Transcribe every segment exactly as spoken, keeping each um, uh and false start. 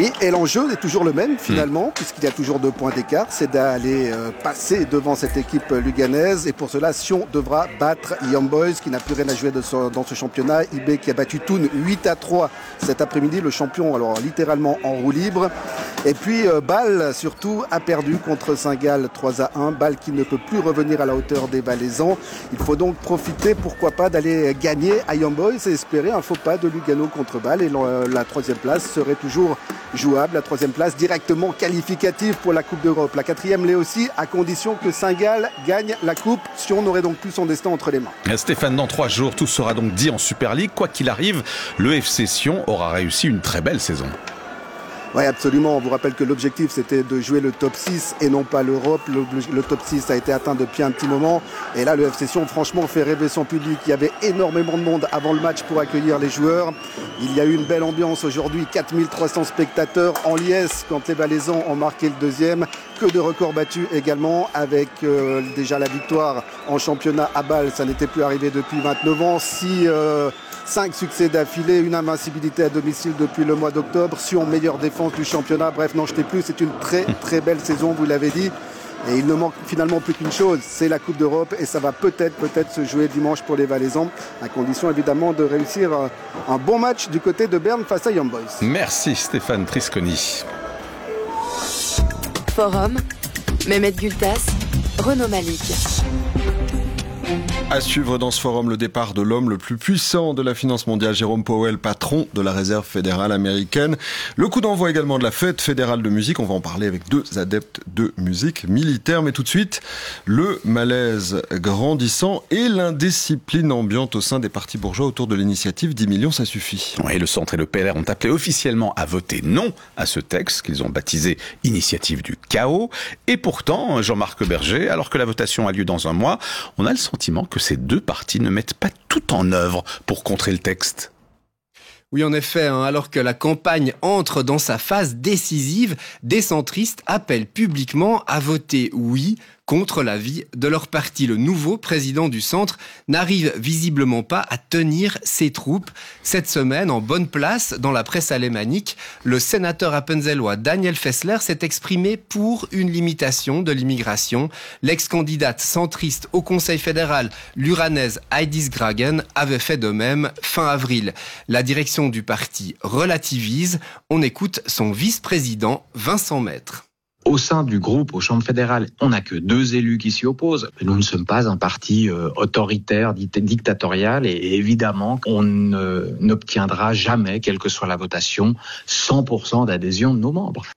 Oui, et l'enjeu est toujours le même finalement, mmh. puisqu'il y a toujours deux points d'écart, c'est d'aller euh, passer devant cette équipe luganaise, et pour cela, Sion devra battre Young Boys, qui n'a plus rien à jouer de ce, dans ce championnat. I B qui a battu Thun huit à trois cet après-midi, le champion alors littéralement en roue libre. Et puis euh, Bâle surtout a perdu contre Saint-Gall trois à un, Bâle qui ne peut plus revenir à la hauteur des Valaisans. Il faut donc profiter, pourquoi pas, d'aller gagner à Young Boys et espérer un faux pas de Lugano contre Bâle, et la, la troisième place serait toujours jouable, la troisième place directement qualificative pour la Coupe d'Europe. La quatrième l'est aussi, à condition que Saint-Gall gagne la Coupe. Sion n'aurait donc plus son destin entre les mains. Stéphane, dans trois jours, tout sera donc dit en Super League. Quoi qu'il arrive, le F C Sion aura réussi une très belle saison. Oui, absolument. On vous rappelle que l'objectif, c'était de jouer le top six et non pas l'Europe. Le, le top six a été atteint depuis un petit moment. Et là, le F C Sion, franchement, fait rêver son public. Il y avait énormément de monde avant le match pour accueillir les joueurs. Il y a eu une belle ambiance aujourd'hui. quatre mille trois cents spectateurs en liesse quand les Valaisans ont marqué le deuxième. Que de records battus également, avec euh, déjà la victoire en championnat à Bâle. Ça n'était plus arrivé depuis vingt-neuf ans. Si... Euh, Cinq succès d'affilée, une invincibilité à domicile depuis le mois d'octobre. Sion, meilleure défense du championnat. Bref, n'en jetez plus, c'est une très très belle saison, vous l'avez dit. Et il ne manque finalement plus qu'une chose, c'est la Coupe d'Europe. Et ça va peut-être peut-être se jouer dimanche pour les Valaisans, à condition évidemment de réussir un bon match du côté de Berne face à Young Boys. Merci Stéphane Trisconi. Forum, Mehmet Gültas, Renaud Malik. À suivre dans ce forum, le départ de l'homme le plus puissant de la finance mondiale, Jérôme Powell, patron de la réserve fédérale américaine. Le coup d'envoi également de la fête fédérale de musique. On va en parler avec deux adeptes de musique militaire. Mais tout de suite, le malaise grandissant et l'indiscipline ambiante au sein des partis bourgeois autour de l'initiative dix millions, ça suffit. Oui, le Centre et le P L R ont appelé officiellement à voter non à ce texte qu'ils ont baptisé Initiative du chaos. Et pourtant, Jean-Marc Berger, alors que la votation a lieu dans un mois, on a le sentiment que ces deux partis ne mettent pas tout en œuvre pour contrer le texte. Oui, en effet, hein, alors que la campagne entre dans sa phase décisive, des centristes appellent publiquement à voter oui contre l'avis de leur parti. Le nouveau président du centre n'arrive visiblement pas à tenir ses troupes. Cette semaine, en bonne place, dans la presse alémanique, le sénateur appenzellois Daniel Fessler s'est exprimé pour une limitation de l'immigration. L'ex-candidate centriste au Conseil fédéral, l'uranaise Heidis Gragen, avait fait de même fin avril. La direction du parti relativise. On écoute son vice-président Vincent Maître. Au sein du groupe, aux chambres fédérales, on n'a que deux élus qui s'y opposent. Nous ne sommes pas un parti euh, autoritaire, dictatorial, et évidemment, on ne, n'obtiendra jamais, quelle que soit la votation, cent pour cent d'adhésion de nos membres.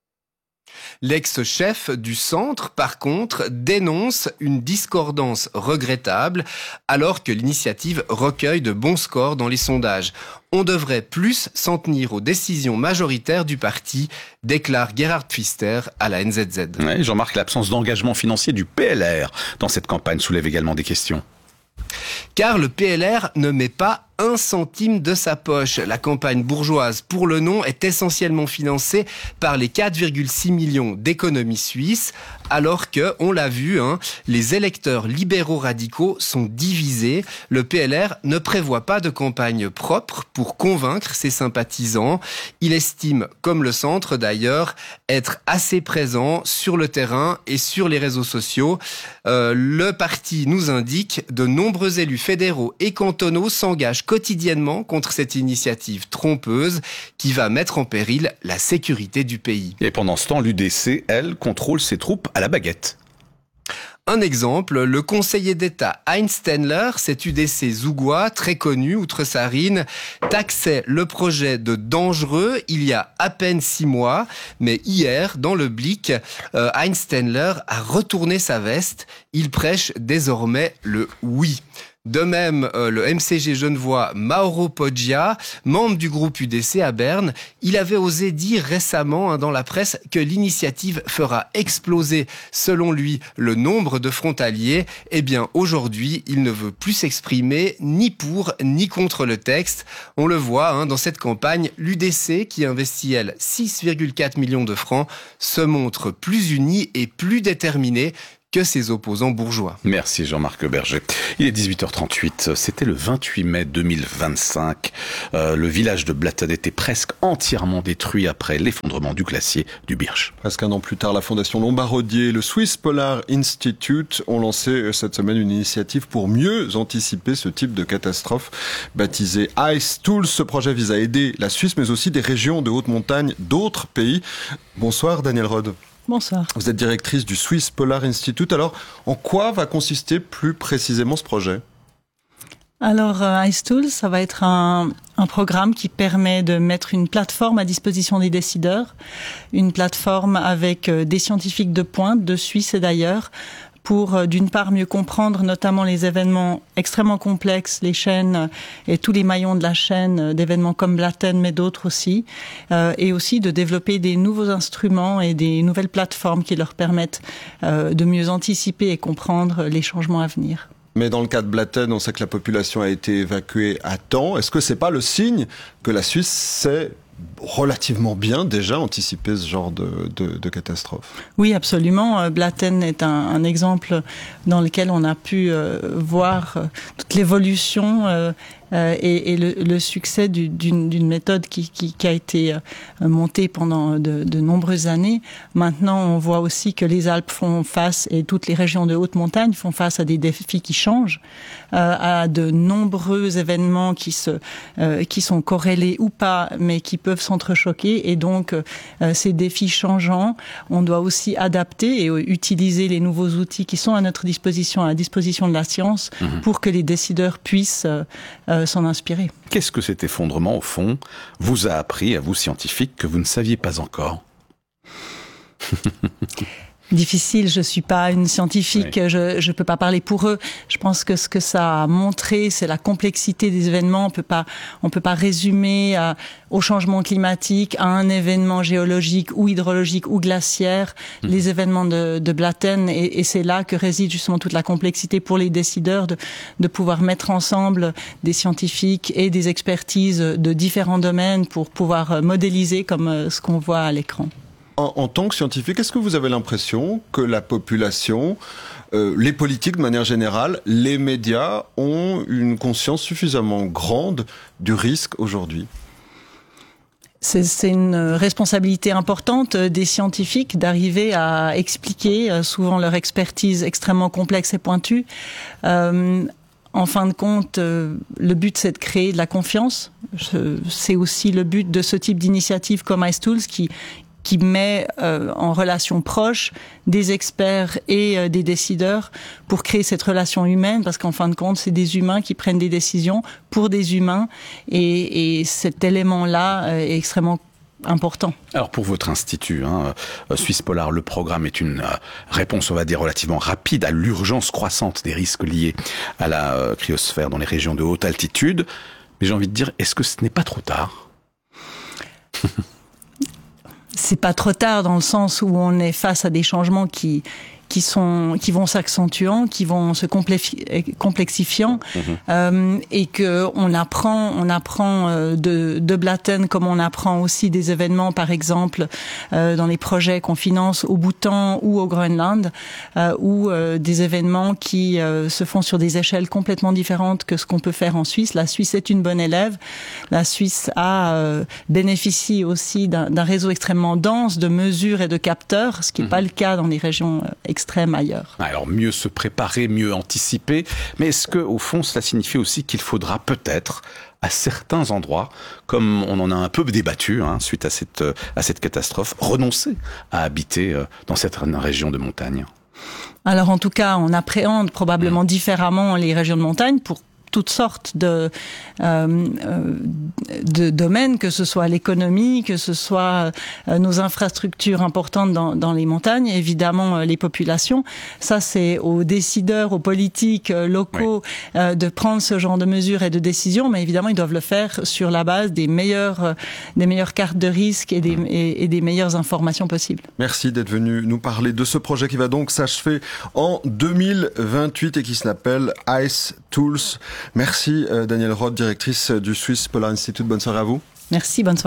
L'ex-chef du centre, par contre, dénonce une discordance regrettable alors que l'initiative recueille de bons scores dans les sondages. On devrait plus s'en tenir aux décisions majoritaires du parti, déclare Gerhard Pfister à la N Z Z. Ouais, Jean-Marc, l'absence d'engagement financier du P L R dans cette campagne soulève également des questions. Car le P L R ne met pas un centime de sa poche. La campagne bourgeoise pour le non est essentiellement financée par les quatre virgule six millions d'économies suisses, alors que, on l'a vu, hein, les électeurs libéraux radicaux sont divisés. Le P L R ne prévoit pas de campagne propre pour convaincre ses sympathisants. Il estime, comme le centre d'ailleurs, être assez présent sur le terrain et sur les réseaux sociaux. Euh, le parti nous indique de nombreux élus fédéraux et cantonaux s'engagent quotidiennement contre cette initiative trompeuse qui va mettre en péril la sécurité du pays. Et pendant ce temps, l'U D C, elle, contrôle ses troupes à la baguette. Un exemple, le conseiller d'État Heinz Stendler, cet U D C zougois très connu outre-Sarine, taxait le projet de dangereux il y a à peine six mois. Mais hier, dans le Blick, euh, Heinz Stendler a retourné sa veste. Il prêche désormais le oui. De même, euh, le M C G genevois Mauro Poggia, membre du groupe U D C à Berne, il avait osé dire récemment hein, dans la presse que l'initiative fera exploser, selon lui, le nombre de frontaliers. Eh bien, aujourd'hui, il ne veut plus s'exprimer ni pour ni contre le texte. On le voit hein, dans cette campagne, l'U D C, qui investit, elle, six virgule quatre millions de francs, se montre plus unie et plus déterminée que ses opposants bourgeois. Merci Jean-Marc Berger. Il est dix-huit heures trente-huit, c'était le vingt-huit mai deux mille vingt-cinq. Euh, le village de Blatten était presque entièrement détruit après l'effondrement du glacier du Birch. Presque un an plus tard, la Fondation Lombardier et le Swiss Polar Institute ont lancé cette semaine une initiative pour mieux anticiper ce type de catastrophe baptisée Ice Tools. Ce projet vise à aider la Suisse mais aussi des régions de haute montagne d'autres pays. Bonsoir Danielle Rode. Bonsoir. Vous êtes directrice du Swiss Polar Institute. Alors, en quoi va consister plus précisément ce projet ? Alors, euh, Ice Tools, ça va être un, un programme qui permet de mettre une plateforme à disposition des décideurs, une plateforme avec euh, des scientifiques de pointe, de Suisse et d'ailleurs, pour euh, d'une part mieux comprendre notamment les événements extrêmement complexes, les chaînes et tous les maillons de la chaîne euh, d'événements comme Blatten, mais d'autres aussi, euh, et aussi de développer des nouveaux instruments et des nouvelles plateformes qui leur permettent euh, de mieux anticiper et comprendre les changements à venir. Mais dans le cas de Blatten, on sait que la population a été évacuée à temps. Est-ce que c'est pas le signe que la Suisse sait relativement bien déjà anticiper ce genre de, de, de catastrophe? Oui, absolument. Blatten est un, un exemple dans lequel on a pu euh, voir euh, toute l'évolution euh, euh, et, et le, le succès du, d'une, d'une méthode qui, qui, qui a été euh, montée pendant de, de nombreuses années. Maintenant, on voit aussi que les Alpes font face, et toutes les régions de haute montagne font face à des défis qui changent, euh, à de nombreux événements qui, se, euh, qui sont corrélés ou pas, mais qui peuvent s'entrechoquer. Et donc, euh, ces défis changeants, on doit aussi adapter et euh, utiliser les nouveaux outils qui sont à notre disposition, à la disposition de la science, mmh. pour que les décideurs puissent euh, euh, s'en inspirer. Qu'est-ce que cet effondrement, au fond, vous a appris, à vous scientifiques, que vous ne saviez pas encore ? Difficile, je suis pas une scientifique, oui. je je peux pas parler pour eux. Je pense que ce que ça a montré, c'est la complexité des événements. On peut pas on peut pas résumer à, au changement climatique, à un événement géologique ou hydrologique ou glaciaire, mmh. les événements de, de Blatten, et, et c'est là que réside justement toute la complexité pour les décideurs de de pouvoir mettre ensemble des scientifiques et des expertises de différents domaines pour pouvoir modéliser comme ce qu'on voit à l'écran. En, en tant que scientifique, est-ce que vous avez l'impression que la population, euh, les politiques de manière générale, les médias ont une conscience suffisamment grande du risque aujourd'hui ? C'est, c'est une responsabilité importante des scientifiques d'arriver à expliquer souvent leur expertise extrêmement complexe et pointue. Euh, En fin de compte, euh, le but, c'est de créer de la confiance. Je, c'est aussi le but de ce type d'initiative comme Ice Tools qui qui met euh, en relation proche des experts et euh, des décideurs pour créer cette relation humaine, parce qu'en fin de compte, c'est des humains qui prennent des décisions pour des humains, et, et cet élément-là euh, est extrêmement important. Alors pour votre institut, hein, Swiss Polar, le programme est une euh, réponse, on va dire, relativement rapide à l'urgence croissante des risques liés à la euh, cryosphère dans les régions de haute altitude. Mais j'ai envie de dire, est-ce que ce n'est pas trop tard ? C'est pas trop tard dans le sens où on est face à des changements qui qui sont qui vont s'accentuant, qui vont se complexifiant, mmh. euh, et que on apprend on apprend de de Blatten comme on apprend aussi des événements, par exemple euh, dans les projets qu'on finance au Bhoutan ou au Groenland, euh, ou euh, des événements qui euh, se font sur des échelles complètement différentes que ce qu'on peut faire en Suisse. La Suisse est une bonne élève. La Suisse a euh, bénéficie aussi d'un, d'un réseau extrêmement dense de mesures et de capteurs, ce qui n'est mmh. pas le cas dans les régions extrêmes ailleurs. Alors mieux se préparer, mieux anticiper, mais est-ce que au fond cela signifie aussi qu'il faudra peut-être à certains endroits, comme on en a un peu débattu hein, suite à cette à cette catastrophe, renoncer à habiter dans certaines régions de montagne? Alors en tout cas, on appréhende probablement mmh. différemment les régions de montagne pour toutes sortes de, euh, de domaines, que ce soit l'économie, que ce soit euh, nos infrastructures importantes dans, dans les montagnes, évidemment euh, les populations. Ça, c'est aux décideurs, aux politiques euh, locaux oui. euh, de prendre ce genre de mesures et de décisions, mais évidemment, ils doivent le faire sur la base des meilleures, euh, des meilleures cartes de risque et des, et, et des meilleures informations possibles. Merci d'être venu nous parler de ce projet qui va donc s'achever en deux mille vingt-huit et qui s'appelle Ice Tools. Merci euh, Danielle Rode, directrice du Swiss Polar Institute. Bonne soirée à vous. Merci, bonne soirée.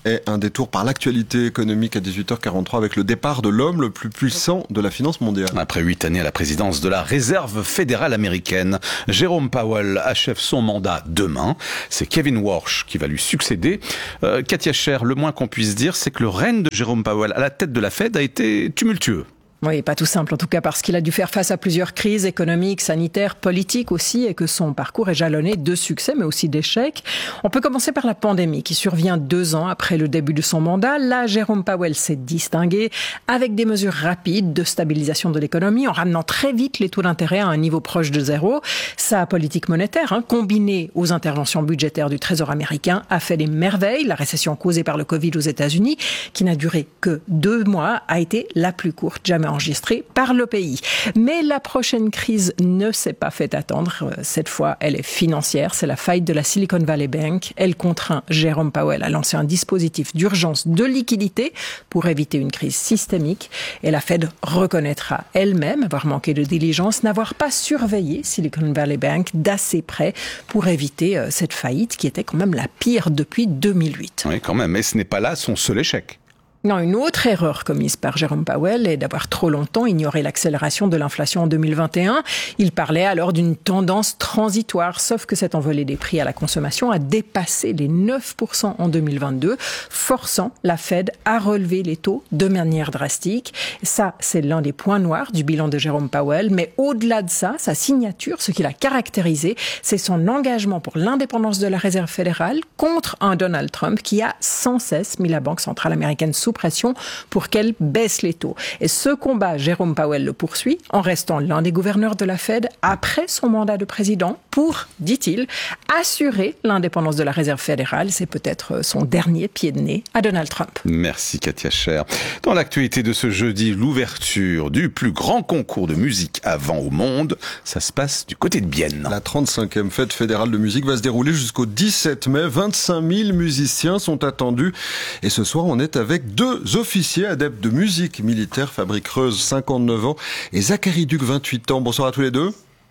Et un détour par l'actualité économique à dix-huit heures quarante-trois avec le départ de l'homme le plus puissant de la finance mondiale. Après huit années à la présidence de la Réserve fédérale américaine, Jérôme Powell achève son mandat demain. C'est Kevin Warsh qui va lui succéder. Euh, Katia Scher, le moins qu'on puisse dire, c'est que le règne de Jérôme Powell à la tête de la Fed a été tumultueux. Oui, pas tout simple, en tout cas parce qu'il a dû faire face à plusieurs crises économiques, sanitaires, politiques aussi, et que son parcours est jalonné de succès, mais aussi d'échecs. On peut commencer par la pandémie, qui survient deux ans après le début de son mandat. Là, Jérôme Powell s'est distingué avec des mesures rapides de stabilisation de l'économie, en ramenant très vite les taux d'intérêt à un niveau proche de zéro. Sa politique monétaire, hein, combinée aux interventions budgétaires du Trésor américain, a fait des merveilles. La récession causée par le Covid aux États-Unis, qui n'a duré que deux mois, a été la plus courte jamais enregistrée par le pays. Mais la prochaine crise ne s'est pas fait attendre. Cette fois, elle est financière. C'est la faillite de la Silicon Valley Bank. Elle contraint Jérôme Powell à lancer un dispositif d'urgence de liquidité pour éviter une crise systémique. Et la Fed reconnaîtra elle-même avoir manqué de diligence, n'avoir pas surveillé Silicon Valley Bank d'assez près pour éviter cette faillite qui était quand même la pire depuis deux mille huit. Oui, quand même. Mais ce n'est pas là son seul échec. Non, une autre erreur commise par Jérôme Powell est d'avoir trop longtemps ignoré l'accélération de l'inflation en deux mille vingt et un. Il parlait alors d'une tendance transitoire, sauf que cette envolée des prix à la consommation a dépassé les neuf pour cent en deux mille vingt-deux, forçant la Fed à relever les taux de manière drastique. Ça, c'est l'un des points noirs du bilan de Jérôme Powell, mais au-delà de ça, sa signature, ce qui l'a caractérisé, c'est son engagement pour l'indépendance de la Réserve fédérale contre un Donald Trump qui a sans cesse mis la Banque centrale américaine sous pression pour qu'elle baisse les taux. Et ce combat, Jérôme Powell le poursuit en restant l'un des gouverneurs de la Fed après son mandat de président pour, dit-il, assurer l'indépendance de la Réserve fédérale. C'est peut-être son dernier pied de nez à Donald Trump. Merci Katia Scher. Dans l'actualité de ce jeudi, l'ouverture du plus grand concours de musique à vent au monde, ça se passe du côté de Bienne. La trente-cinquième fête fédérale de musique va se dérouler jusqu'au dix-sept mai. vingt-cinq mille musiciens sont attendus. Et ce soir, on est avec deux Deux officiers adeptes de musique militaire, Fabrice Creuse, cinquante-neuf ans, et Zachary Duc, vingt-huit ans. Bonsoir à tous les deux.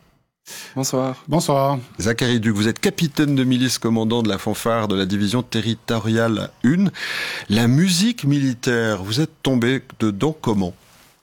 Bonsoir. Bonsoir. Zachary Duc, vous êtes capitaine de milice, commandant de la fanfare de la division territoriale un. La musique militaire, vous êtes tombé dedans comment ?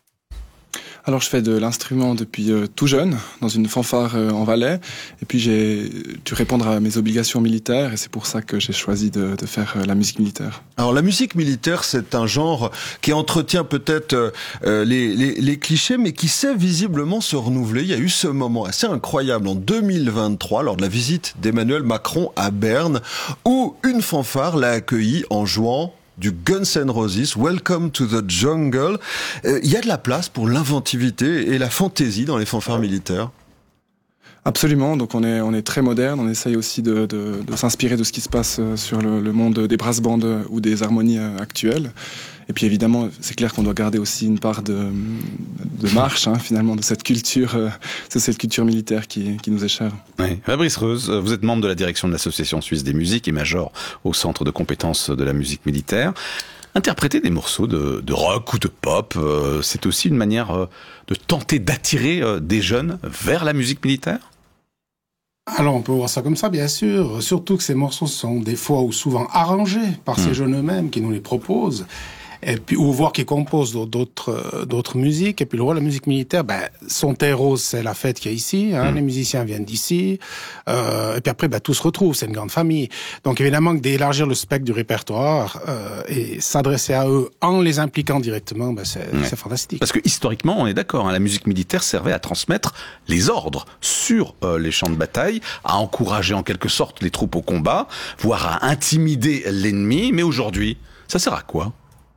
Alors je fais de l'instrument depuis euh, tout jeune, dans une fanfare euh, en Valais, et puis j'ai dû répondre à mes obligations militaires, et c'est pour ça que j'ai choisi de, de faire euh, la musique militaire. Alors la musique militaire, c'est un genre qui entretient peut-être euh, les, les, les clichés, mais qui sait visiblement se renouveler. Il y a eu ce moment assez incroyable en deux mille vingt-trois, lors de la visite d'Emmanuel Macron à Berne, où une fanfare l'a accueilli en jouant du Guns N' Roses, Welcome to the Jungle. Il euh, y a de la place pour l'inventivité et la fantaisie dans les fanfares militaires. Absolument, donc on est on est très moderne, on essaye aussi de, de, de s'inspirer de ce qui se passe sur le, le monde des brass bands ou des harmonies actuelles. Et puis évidemment, c'est clair qu'on doit garder aussi une part de, de marche, hein, finalement, de cette culture, euh, de cette culture militaire qui, qui nous est chère. Oui. Fabrice Creuse, vous êtes membre de la direction de l'Association suisse des musiques et major au Centre de compétences de la musique militaire. Interpréter des morceaux de, de rock ou de pop, euh, c'est aussi une manière euh, de tenter d'attirer euh, des jeunes vers la musique militaire ? Alors on peut voir ça comme ça, bien sûr, surtout que ces morceaux sont des fois ou souvent arrangés par mmh. ces jeunes eux-mêmes qui nous les proposent. Et puis, ou voir qu'ils composent d'autres, d'autres musiques. Et puis, le rôle de la musique militaire, ben, son terreau, c'est la fête qu'il y a ici, hein. Mmh. Les musiciens viennent d'ici. Euh, et puis après, ben, tout se retrouve. C'est une grande famille. Donc, évidemment, que d'élargir le spectre du répertoire, euh, et s'adresser à eux en les impliquant directement, ben, c'est, ouais. c'est fantastique. Parce que, historiquement, on est d'accord, hein, la musique militaire servait à transmettre les ordres sur euh, les champs de bataille, à encourager en quelque sorte les troupes au combat, voire à intimider l'ennemi. Mais aujourd'hui, ça sert à quoi ?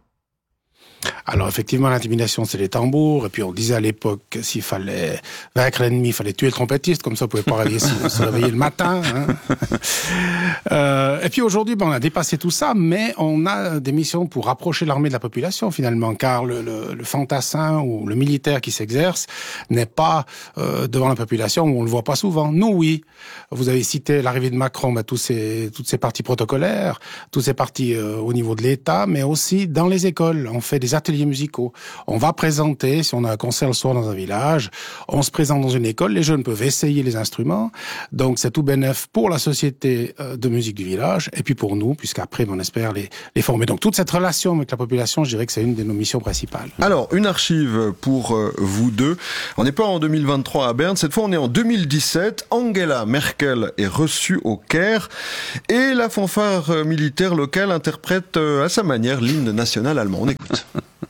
Alors effectivement, l'intimidation, c'est les tambours. Et puis on disait à l'époque que s'il fallait vaincre l'ennemi, il fallait tuer le trompettiste. Comme ça, on pouvait pas réveiller, se réveiller le matin. Hein. Euh, et puis aujourd'hui, ben, on a dépassé tout ça, mais on a des missions pour rapprocher l'armée de la population finalement, car le, le, le fantassin ou le militaire qui s'exerce n'est pas euh, devant la population où on le voit pas souvent. Nous, oui. Vous avez cité l'arrivée de Macron, ben, tous ces, toutes ces parties protocolaires, toutes ces parties euh, au niveau de l'État, mais aussi dans les écoles. On fait des ateliers ateliers musicaux. On va présenter, si on a un concert le soir dans un village, on se présente dans une école, les jeunes peuvent essayer les instruments, donc c'est tout bénef pour la société de musique du village, et puis pour nous, puisqu'après, on espère les, les former. Donc toute cette relation avec la population, je dirais que c'est une de nos missions principales. Alors, une archive pour euh, vous deux. On n'est pas en deux mille vingt-trois à Berne, cette fois on est en deux mille dix-sept. Angela Merkel est reçue au Caire et la fanfare militaire locale interprète euh, à sa manière l'hymne national allemand. On écoute.